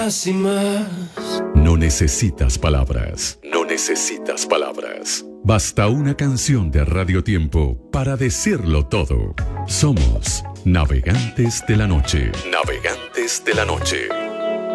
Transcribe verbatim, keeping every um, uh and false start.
Más y más. No necesitas palabras, no necesitas palabras. Basta una canción de Radio Tiempo para decirlo todo. Somos Navegantes de la Noche. Navegantes de la Noche.